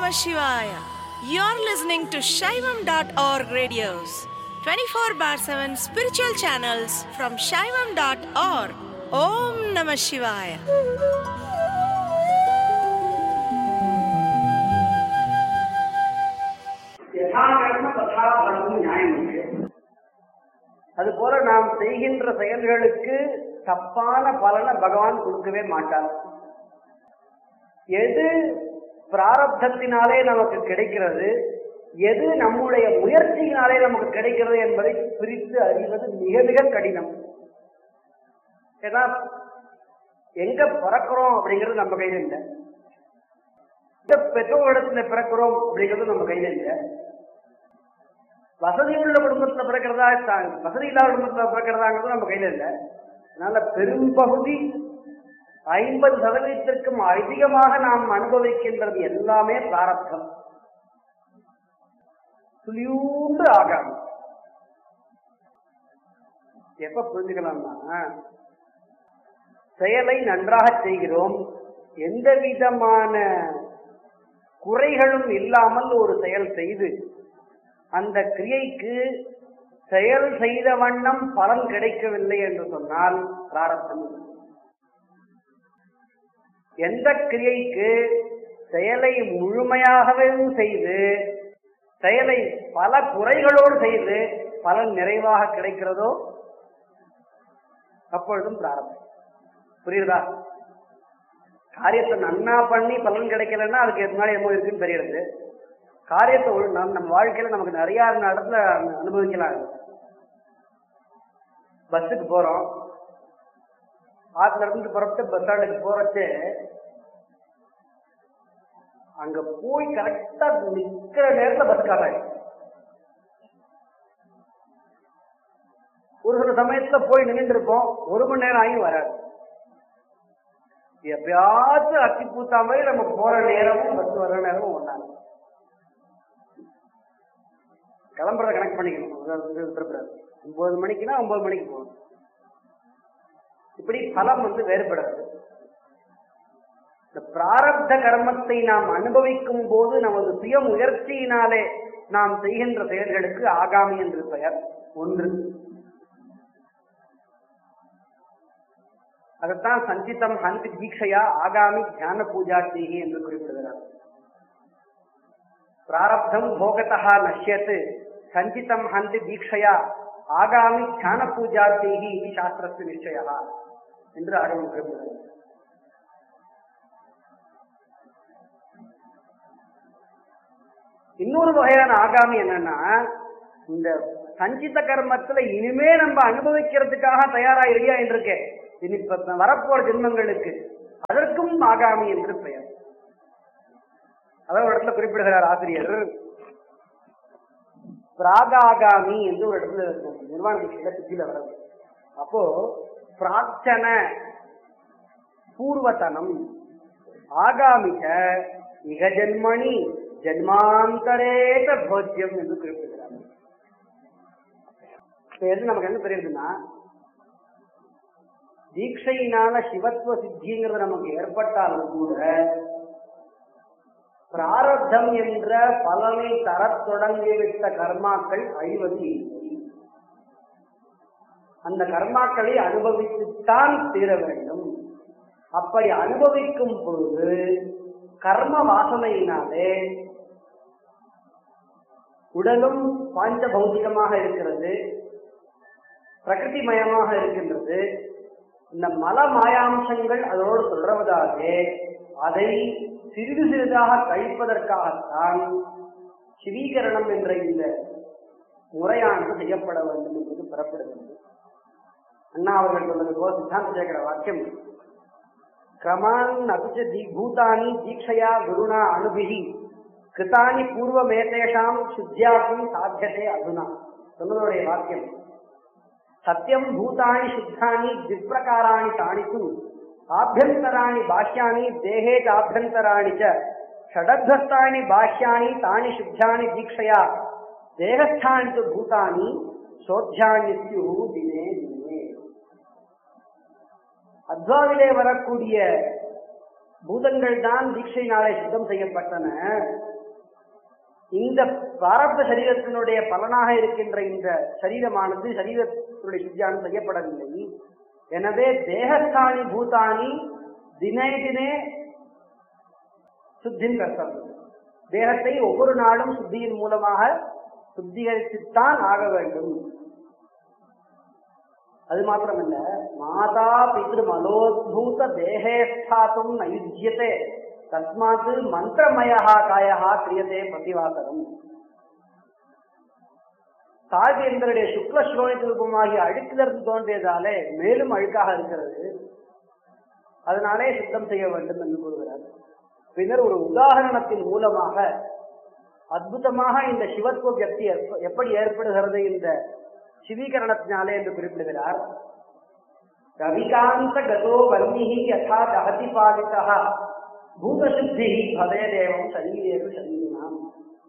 Namah Shivaya. You're listening to Shaivam.org radios, 24 bar 7 spiritual channels from Shaivam.org. Om Namah Shivaya. அதுபோல நாம் செய்கின்ற செயல்களுக்கு தப்பான பலனை பகவான் கொடுக்கவே மாட்டார். எது பிராரப்தத்தினாலே நமக்கு கிடைக்கிறது, எது நம்முடைய முயற்சியினாலே நமக்கு கிடைக்கிறது என்பதை பிரித்து அறிவது மிக மிக கடினம். ஏன்னா எங்க பிறக்கிறோம் அப்படிங்கிறது நம்ம கையில இல்லை, எந்த பெற்றோரிடத்துல பிறக்கிறோம் அப்படிங்கிறது நம்ம கையில இல்லை. வசதி உள்ள குடும்பத்துல பிறக்கிறதா, வசதி இல்லாத குடும்பத்துல பிறக்கிறதாங்கிறது நம்ம கையில இல்லை. அதனால பெரும்பகுதி 50% அதிகமாக நாம் அனுபவிக்கின்றது எல்லாமே பிராரப்தம். துளியூண்டு ஆகாது. எப்ப புரிஞ்சுக்கலாம்னா, செயலை நன்றாக செய்கிறோம், எந்த விதமான குறைகளும் இல்லாமல் ஒரு செயல் செய்து அந்த கிரியைக்கு செயல் செய்த வண்ணம் பலன் கிடைக்கவில்லை என்று சொன்னால் பிராரப்தம். எந்த கிரியைக்கு செயலை முழுமையாகவே செய்து செயலை பல குறைகளோடு செய்து பலன் நிறைவாக கிடைக்கிறதோ அப்பொழுதும் பிராரப்தம். புரியுதா? காரியத்தை நன்னா பண்ணி பலன் கிடைக்கலன்னா அதுக்கு எதுனால என்னமோ இருக்குன்னு தெரியுது. காரியத்தை நம்ம வாழ்க்கையில நமக்கு நிறைய இடத்துல அனுபவிக்கலாம். பஸ்ஸுக்கு போறோம், ஆத்துல இருந்து புறப்பட்டு பஸ் ஸ்டாண்டுக்கு போறச்சு அங்க போய் கரெக்டா நிக்கிற நேரத்துல பஸ் காட்டாங்க. ஒரு சில சமயத்துல போய் நின்று இருப்போம், 1 மணி நேரம் ஆகி வராது. எப்பயாச்சும் அத்தி பூத்தா மாதிரி நம்ம போற நேரமும் பஸ் வர்ற நேரமும் ஒண்ணாங்க. கிளம்புறத கனெக்ட் பண்ணிக்கணும். 9 மணிக்குன்னா 9 மணிக்கு போகணும். இப்படி பலம் வேறுபடாது. இந்த பிராரப்த கர்மத்தை நாம் அனுபவிக்கும் போது நமது சுய முயற்சியினாலே நாம் செய்கின்ற செயல்களுக்கு ஆகாமி என்று பெயர். ஒன்று, அதைத்தான் சஞ்சிதம் ஹந்தி தீட்சையா ஆகாமி தியான பூஜா செய்கி என்று குறிப்பிடுகிறார். பிராரப்தம் போகதா நஷ்யத்து சஞ்சிதம் ஹந்தி தீட்சையா ஆகாமி தியான பூஜா செய்கி சாஸ்திரத்து நிச்சயா என்று ஆகமம் குறிப்பிடுகிறார். இன்னொரு வகையான ஆகாமி என்னன்னா, இந்த சஞ்சித கர்மத்துல இனிமே நம்ம அனுபவிக்கிறதுக்காக தயாரா இல்லையா என்றிருக்கேன், இனி வரப்போற ஜென்மங்களுக்கு, அதற்கும் ஆகாமி என்று பெயர். அதாவது ஒரு இடத்துல குறிப்பிடுகிறார் ஆசிரியர், பிராகாகாமி என்று ஒரு இடத்துல இருக்கும் நிர்வாண தீட்சையில சுத்தியில வர்றது. அப்போ பிரார்த்தன பூர்வத்தனம் ஆகாமிக இக ஜென்மணி ஜென்மாந்தரேத போஜ்யம் என்று குறிப்பிடுகிறார். நமக்கு என்ன தெரியுதுன்னா, தீட்சையினால சிவத்துவ சித்திங்கிறது நமக்கு ஏற்பட்டாலும் கூட பிராரப்தம் என்ற பலனை தர தொடங்கிவிட்ட கர்மாக்கள் அழிவது இல்லை. அந்த கர்மாக்களை அனுபவித்துத்தான் தீர வேண்டும். அப்படி அனுபவிக்கும் பொழுது கர்ம வாசனையினாலே உடலும் பாஞ்ச பௌதிகமாக இருக்கிறது, பிரகிருதிமயமாக இருக்கின்றது. இந்த மல மாயாம்சங்கள் அதோடு தொடர்வதாலே அதை சிறிது சிறிதாக கழிப்பதற்காகத்தான் சிவீகரணம் என்ற இந்த முறையானது செய்யப்பட வேண்டும் என்பது பெறப்படுகிறது. அண்ணா அவர்கள் சொன்னது போல சித்தாந்த சேகர வாக்கியம், கிரமான் அபிச்ச பூதானி தீட்சையா குருணா அனுபிஹி கிருதானி பூர்வமேதேஷாம் சுத்தியாபி சாத்தியதே அதுனா சொன்னதோடைய வாக்கியம். சத்தியம் பூதானி சுத்தானி திப்ரகாராணி தானித்து ஆபியந்தராணி பாஷ்யானி தேகே ஆபியந்தராணி ச ஷடத்வஸ்தானி பாஷ்யானி தானி சுத்தியானி தீட்சையா தேகஸ்தானி து பூதானி சோத்யானித்யு தினே தினே. அத்வாவிலே வரக்கூடிய பூதங்கள் தான் தீட்சையினாலே சுத்தம் செய்யப்பட்டன. இந்த பிராரப்த சரீரத்தினுடைய பலனாக இருக்கின்ற இந்த சரீரமானது சரீரத்தினுடைய சுத்தியானம் செய்யப்படவில்லை. எனவே தேகஸ்தானி பூதானி தினே தினே சுத்தின் கர்த்தவியம். தேகத்தை ஒவ்வொரு நாளும் சுத்தியின் மூலமாக சுத்திகரித்துத்தான் ஆக வேண்டும். அது மாத்திரமல்ல, மாதா பித்ரு மலோத்பூத தேகேஷ்டாத்தும் நயுஜ்யதே தஸ்மாத் மந்திரமயா காயா கிரியதே பிரதிவாசகம். தாழ்வு என்பவருடைய சுக்ல ஸ்ரோணித்து ரூபமாகிய அழுக்கிலிருந்து தோன்றியதாலே மேலும் அழுக்காக இருக்கிறது. அதனாலே சுத்தம் செய்ய வேண்டும் என்று கூறுகிறார். பின்னர் ஒரு உதாரணத்தின் மூலமாக அற்புதமாக இந்த சிவத்துவ வியக்தி எப்படி ஏற்படுகிறது இந்த சிவீகரணத்தினாலே என்று குறிப்பிடுகிறார். ரவிகாந்த கதோ வன்னிஹி யதா தஹதி பாதிதஹ பூதசுத்தி பவேதேவம் சரீரேஷு சரீரினாம்.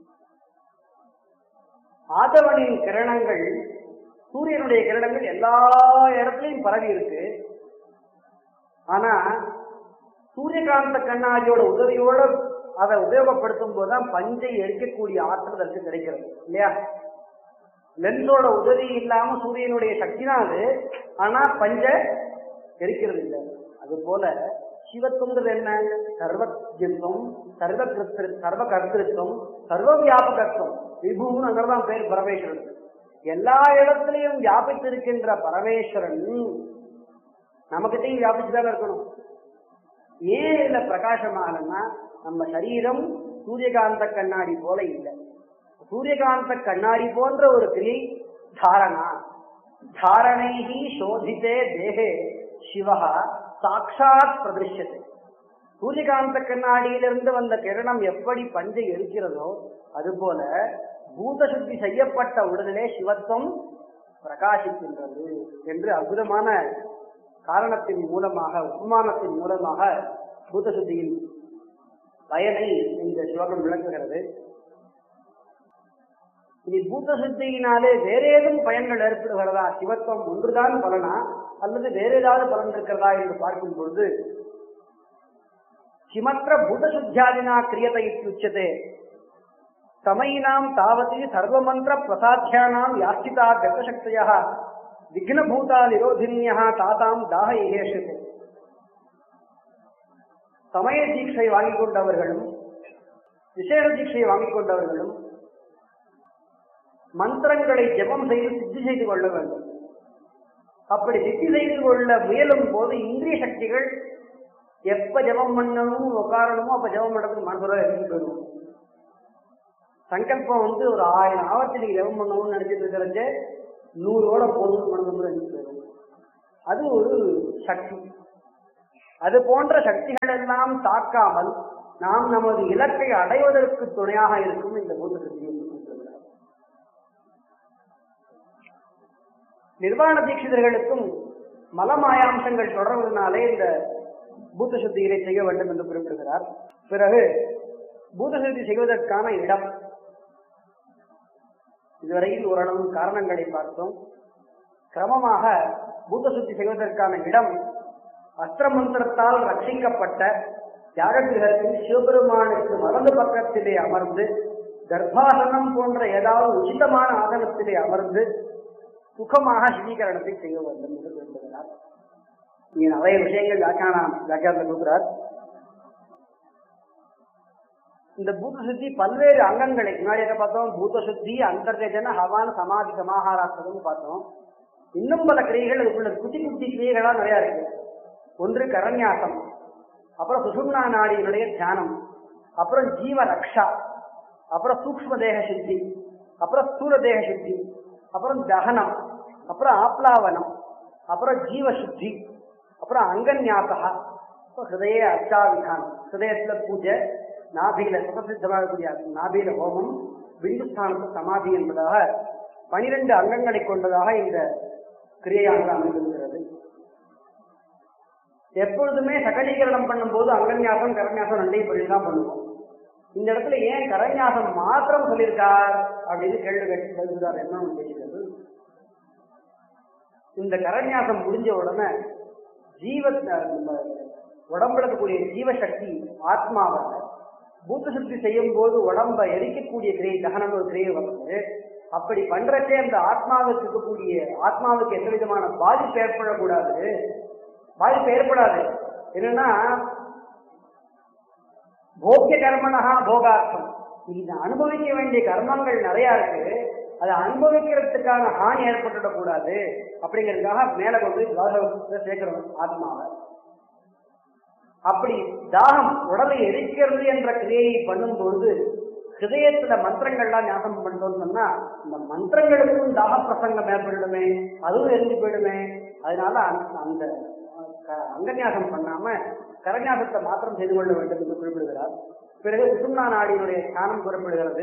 ஆதவனின் கிரணங்கள், சூரியனுடைய கிரணங்கள் எல்லா இடத்துலையும் பரவி இருக்கு. ஆனா சூரியகாந்த கண்ணாடியோட உதவியோட அதை உபயோகப்படுத்தும் போதுதான் பஞ்சை எரிக்கக்கூடிய ஆற்றல் அதற்கு கிடைக்கிறது இல்லையா? லென்ஸோட உதவி இல்லாம சூரியனுடைய சக்தி தான் அது, ஆனா பஞ்ச எரிக்கிறது இல்லை. அது போல சிவத்துவங்கிறது என்ன? சர்வஜத்துவம், சர்வ கர்த்திருவம், சர்வ வியாபகத்துவம். விபுன்னு அங்கதான் பேர் பரமேஸ்வரன். எல்லா இடத்திலையும் வியாபித்திருக்கின்ற பரமேஸ்வரன் நமக்கிட்டையும் வியாபிச்சுதான் இருக்கணும். ஏன் இல்ல பிரகாசமாகனா, நம்ம சரீரம் சூரியகாந்த கண்ணாடி போல இல்லை. சூரியகாந்த கண்ணாடி போன்ற ஒரு கிரியை தாரணா. தாரணைஹி சோதித்தே தேகே சிவஹா சாட்சாத் பிரதிஷ்யத்தை. சூரியகாந்த கண்ணாடியிலிருந்து வந்த கிரணம் எப்படி பஞ்சை எரிக்கிறதோ அதுபோல பூதசுத்தி செய்யப்பட்ட உடனே சிவத்துவம் பிரகாசிக்கின்றது என்று அற்புதமான காரணத்தின் மூலமாக, உபமானத்தின் மூலமாக பூதசுத்தியின் பயனை இந்த சிவகம் விளக்குகிறது. இனி பூதசுத்தியினாலே வேற ஏதும் பயன்கள் ஏற்படுகிறதா? சிவத்துவம் ஒன்றுதான் பலனா அல்லது வேற ஏதாவது பலன் இருக்கிறதா என்று பார்க்கும் பொழுது, கிமற்ற பூதசுத்தியாதினா கிரியதை இத்யுச்யதே தமையினாம் தாவதி சர்வமந்திர பிரசாத்தியானாம் யாஸ்திதா கத்தசக்தியா விக்னபூதா நிரோதின்யா தாதாம் தாக ஏஷது. சமய தீட்சை வாங்கிக் கொண்டவர்களும் விசேஷ தீட்சை வாங்கிக் கொண்டவர்களும் மந்திரங்களை ஜெபம் செய்து சித்தி செய்து கொள்ள வேண்டும். அப்படி சித்தி செய்து கொள்ள முயலும் போது இந்திரிய சக்திகள் எப்ப ஜெபம் பண்ணணும் உட்காரணுமோ அப்ப ஜெபம் பண்றதுக்கு மனசுல இருந்து போயிடும். சங்கல்பம் ஒரு 1000 ஆவர்த்தி நீங்க ஜெபம் பண்ணணும்னு நினைச்சிட்டு இருக்கிறது 100ஓட போதும் மனசுல இருந்து போயிடும். அது ஒரு சக்தி. அது போன்ற சக்திகள் எல்லாம் தாக்காமல் நாம் நமது இலக்கை அடைவதற்கு துணையாக இருக்கும் இந்த பூத சக்தி. நிர்வாண தீட்சிதர்களுக்கும் மலமாயாம்சங்கள் தொடர்வதனாலே இந்த பூத சுத்தியை செய்ய வேண்டும் என்று குறிப்பிடுகிறார். பிறகு பூத சுத்தி செய்வதற்கான இடம், இதுவரையில் ஓரளவு காரணங்களை பார்த்தோம். கிரமமாக பூத சுத்தி செய்வதற்கான இடம் அஸ்திர மந்திரத்தால் ரட்சிக்கப்பட்ட யாககிரகத்தில் சிவபெருமானுக்கு வலது பக்கத்திலே அமர்ந்து கர்ப்பாசனம் போன்ற ஏதாவது உச்சிதமான ஆசனத்திலே அமர்ந்து சுகமாக சிவீகரணத்தை செய்ய வேண்டும் என்று குறிப்பிடுகிறார். இங்கே நிறைய விஷயங்கள் வியாக்கியானத்தில் கொடுக்கிறார். இந்த பூத சுத்தி பல்வேறு அங்கங்களை முன்னாடி பார்த்தோம். பூத சுத்தி, அந்தர்ஜன, ஹவான், சமாதி, சமாஹாராசனம் பார்த்தோம். இன்னும் பல கிரியைகள் அதுக்குள்ள குட்டி குட்டி கிரியைகளா நிறைய இருக்கு. ஒன்று கரண்யாசம், அப்புறம் சுஷும்னா நாடியினுடைய தியானம், அப்புறம் ஜீவ ரக்ஷா, அப்புறம் சூக்ஷ்ம தேக சுத்தி, அப்புறம் ஸ்தூல தேக சுத்தி, அப்புறம் தகனம், அப்புறம் ஆப்லாவனம், அப்புறம் ஜீவ சுத்தி, அப்புறம் அங்கன்யாசா, ஹிருதய அர்ச்சாவிதானம், ஹிருதயத்துல பூஜை, நாபியில சுபசித்தமாகக்கூடிய நாபியில ஹோமம், பிந்துஸ்தானத்து சமாதி என்பதாக 12 அங்கங்களை கொண்டதாக இந்த கிரியையானது அமைந்திருக்கிறது. எப்பொழுதுமே சகலீகரணம் பண்ணும் போது அங்கன்யாசம் கரண்யாசம் 2 படிதான் பண்ணுவோம். இந்த இடத்துல ஏன் கரண்யாசம் மாத்திரம் சொல்லியிருக்கார் அப்படின்னு கேள்வி கேட்கிறார். என்ன தெரிகிறது? இந்த கரண்யாசம் முடிஞ்ச உடனே உடம்புல இருக்கக்கூடிய ஜீவசக்தி ஆத்மாவாக பூத்த சித்து சுத்தி செய்யும் போது உடம்ப எரிக்கக்கூடிய கிரியை தகனம் ஒரு கிரியை வந்து அப்படி பண்றதே அந்த ஆத்மாவுக்கு இருக்கக்கூடிய ஆத்மாவுக்கு எந்த விதமான பாதிப்பு ஏற்படக்கூடாது. பாதிப்பு ஏற்படாது. என்னன்னா போக்கிய கர்மனஹா போகார்த்தம். இது அனுபவிக்க வேண்டிய கர்மங்கள் நிறைய இருக்கு. அதை அனுபவிக்கிறதுக்கான ஹானி ஏற்பட்டுடக்கூடாது அப்படிங்கிறதுக்காக மேல கொண்டு சேர்க்கிறோம் ஆத்மாவை. அப்படி தாகம் உடலை எரிக்கிறது என்ற கிரியையை பண்ணும் பொழுது ஹிருதயத்துல மந்திரங்கள்லாம் ஞாபகம் பண்ணோம்னு சொன்னா இந்த மந்திரங்களுக்கும் தாக பிரசங்கம் ஏற்படுமே, அதுவும் எரிஞ்சு போயிடுமே. அதனால அந்த அங்கநியாசம் பண்ணாம கரநியாசத்தை மாத்திரம் செய்து கொள்ள வேண்டும் என்று குறிப்பிடுகிறார். பிறகு சுஷும்னா நாடியினுடைய தியானம் கூறப்படுகிறது.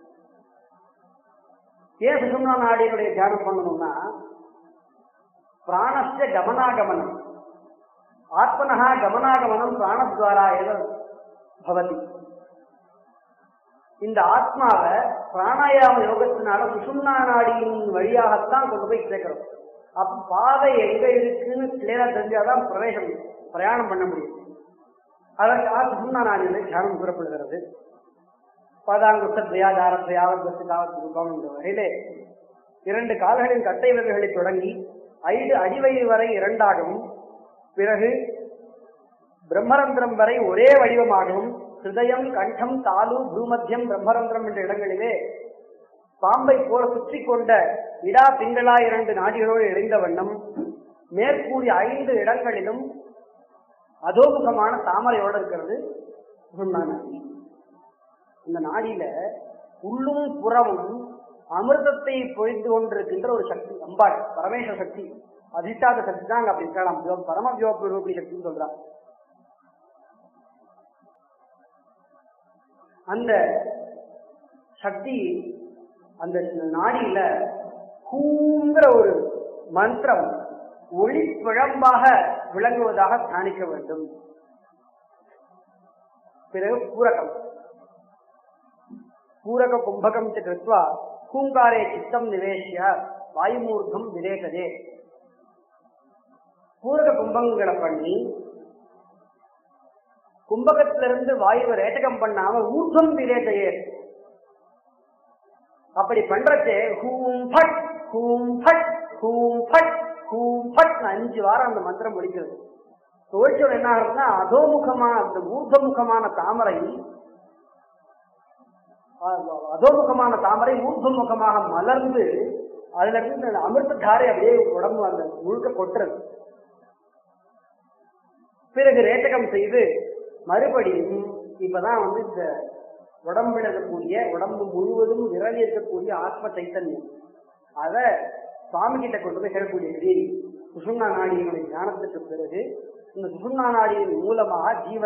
ஏன் சுஷும்னா நாடியினுடைய தியானம் பண்ணணும்னா பிராணஸ்ய கமனாகமனம் ஆத்மனஹா கமனாகமனம் பிராணத்வாரா ஏதோ பவதி. இந்த ஆத்மாவை பிராணாயாம யோகத்தினால சுஷும்னா நாடியின் வழியாகத்தான் கொண்டு போய் சேர்க்கிறோம். அப்ப பாதை எங்க இருக்குன்னு கிளியரா தெரிஞ்சாதான் பிரயாணம் பண்ண முடியும். அதற்காக சுஷும்னா நாடியினுடைய தியானம் கூறப்படுகிறது. பாதாங்குஷ்டத்வயாதாரத்வயாவத்வஸ்துகாவத் என்ற வகையிலே 2 கால்களின் கட்டை விரல்களை தொடங்கி 5 அடிவயிறு வரை 2ஆகவும், பிறகு பிரம்மரந்திரம் வரை ஒரே வடிவமாகவும், ஹிருதயம், கண்டம், தாலு, பூமத்தியம், பிரம்மரந்திரம் என்ற இடங்களிலே பாம்பை போல சுற்றி கொண்ட இடா பிங்களா 2 நாடிகளோடு இணைந்த வண்ணம் மேற்கூடிய 5 இடங்களிலும் அதோமுகமான தாமரையோடு இருக்கிறது சுஷும்னா நாடி. இந்த நாடியில உள்ளும் புறமும் அமிர்தத்தை பொழிந்து கொண்டிருக்கின்ற ஒரு சக்தி அம்பாள் பரமேஸ்வர சக்தி, அதிஷ்டாத சக்தி தான் அங்க அப்படி இருக்கலாம். பரம ஜோபி சக்தின்னு சொல்றாங்க. அந்த சக்தி அந்த நாடியில ஹூங்கிற ஒரு மந்திரம் ஒளி பிழம்பாக விளங்குவதாக தியானிக்க வேண்டும். பிறகு பூரகம் பூரக கும்பகம் கிருத்வா கூங்காரே சித்தம் நிவேசிய வாயுமூர்த்தம் விரேகதே. பூரக கும்பங்களை பண்ணி கும்பகத்திலிருந்து வாயுவை ரேட்டகம் பண்ணாம ஊர்தம் விரேகையே. அப்படி பண்றதே ஹூம் ஃபட் ஹூம் ஃபட் ஹூம் ஃபட் ஹூம் ஃபட் 5 வாரம் அந்த மந்திரம் முடிக்கிறது. தோற்றோடு என்ன ஆகுதுன்னா அதோமுகமான அந்த ஊர்தமுகமான தாமரை ஊர்துமுகமாக மலர்ந்து அதுல இருந்து அமிர்த தாரை அப்படியே உடம்பு அந்த முழுக்க கொட்டுறது. பிறகு ரேட்டகம் செய்து மறுபடியும் இப்பதான் இந்த உடம்புல இருக்கக்கூடிய உடம்பு முழுவதும் விரவி இருக்கக்கூடிய ஆத்ம சைத்தன்யம் அத சுவாமி கிட்ட கொண்டு போய் சேரக்கூடிய கிரியை சுஷும்னா நாடியினுடைய ஞானத்துக்கு பிறகு இந்த சுஷும்னா நாடியின் மூலமாக ஜீவ